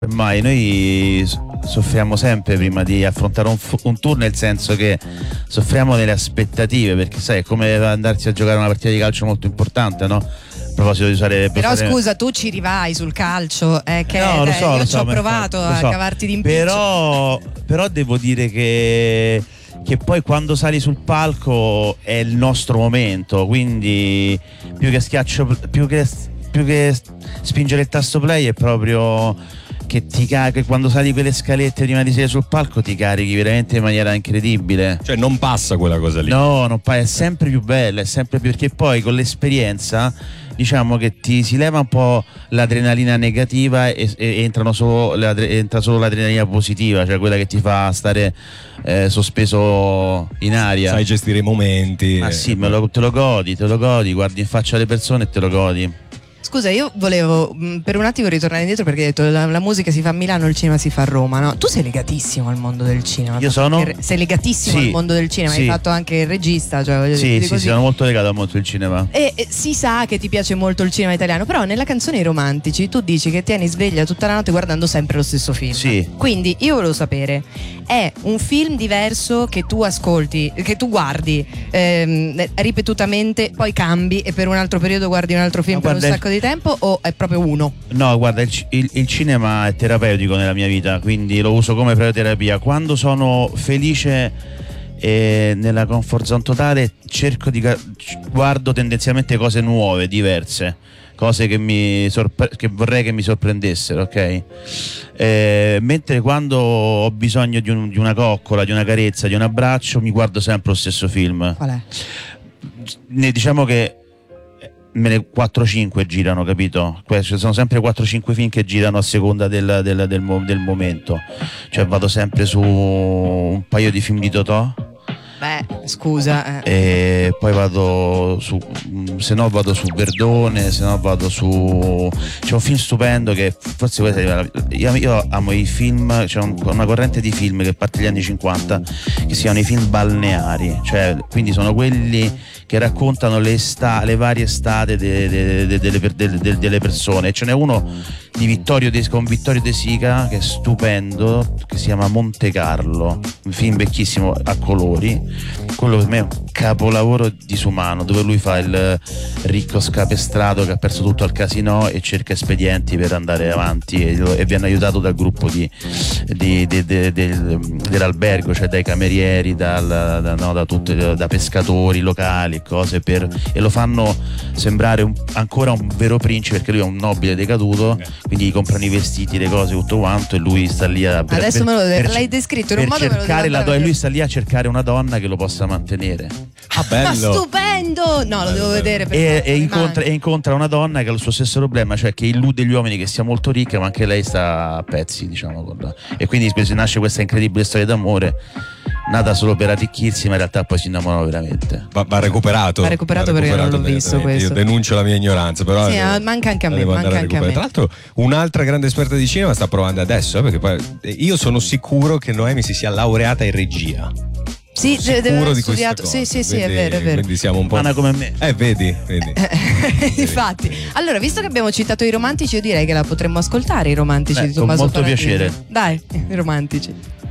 Mai, noi soffriamo sempre prima di affrontare un tour, nel senso che soffriamo nelle aspettative, perché sai, è come andarsi a giocare una partita di calcio molto importante, no? A proposito di usare. Però scusa, tu ci rivai sul calcio, che no, lo so, io lo ci ho so, provato a cavarti d'impiccio. Però devo dire che poi quando sali sul palco è il nostro momento, quindi più che spingere il tasto play è proprio che che quando sali quelle scalette prima di salire sul palco ti carichi veramente in maniera incredibile. Cioè non passa quella cosa lì. No, non è sempre più bella, è sempre più, perché poi con l'esperienza diciamo che si leva un po' l'adrenalina negativa e entra solo l'adrenalina positiva, cioè quella che ti fa stare sospeso in aria. Sai gestire i momenti. Ma sì, te lo godi, guardi in faccia alle persone e te lo godi. Scusa, io volevo per un attimo ritornare indietro, perché hai detto la musica si fa a Milano, il cinema si fa a Roma, no? Tu sei legatissimo al mondo del cinema. Sei legatissimo al mondo del cinema, hai fatto anche il regista, cioè, sì, sono molto legato al mondo del cinema. E si sa che ti piace molto il cinema italiano, però nella canzone I Romantici tu dici che tieni sveglia tutta la notte guardando sempre lo stesso film. Sì. Quindi io volevo sapere, è un film diverso che tu ascolti, che tu guardi ripetutamente, poi cambi e per un altro periodo guardi un altro film per un sacco di tempo, o è proprio uno? No, guarda, il cinema è terapeutico nella mia vita, quindi lo uso come terapia. Quando sono felice e nella comfort zone totale guardo tendenzialmente cose nuove, diverse, cose che vorrei che mi sorprendessero, ok? Mentre quando ho bisogno di una coccola, di una carezza, di un abbraccio, mi guardo sempre lo stesso film. Qual è? Diciamo che me ne 4-5 girano, capito? Ci sono sempre 4-5 film che girano a seconda del momento. Cioè vado sempre su un paio di film di Totò. Beh, scusa. E poi vado su, se no vado su Verdone, se no vado su. C'è un film stupendo che forse io amo i film, c'è una corrente di film che parte dagli anni 50 che si chiamano i film balneari, cioè quindi sono quelli che raccontano le varie estate delle persone. Ce n'è uno con Vittorio De Sica che è stupendo, che si chiama Monte Carlo, un film vecchissimo a colori. Quello per me è un capolavoro disumano, dove lui fa il ricco scapestrato che ha perso tutto al casino e cerca espedienti per andare avanti e viene aiutato dal gruppo dell'albergo, cioè dai camerieri, da pescatori locali e cose, e lo fanno sembrare ancora un vero principe, perché lui è un nobile decaduto, quindi gli comprano i vestiti, le cose, tutto quanto, e lui sta lì adesso l'hai descritto in un modo, e lui sta lì a cercare una donna che lo possa mantenere. Ah, bello! Stupendo! No, lo devo vedere e incontra una donna che ha il suo stesso problema, cioè che illude gli uomini che sia molto ricca, ma anche lei sta a pezzi, diciamo, e quindi nasce questa incredibile storia d'amore nata solo per arricchirsi, ma in realtà poi si innamorano veramente. Va recuperato. Va recuperato perché non l'ho visto questo. Io denuncio la mia ignoranza, però sì, manca anche a me. Tra l'altro un'altra grande esperta di cinema sta provando adesso, perché poi io sono sicuro che Noemi si sia laureata in regia. Sì, deve aver studiato. Sì, quindi, è vero. Quindi siamo un po'. Ana come me. Vedi. Infatti. Allora, visto che abbiamo citato I Romantici, io direi che la potremmo ascoltare, I Romantici di Tommaso Con molto Faragini. piacere. Dai, I Romantici.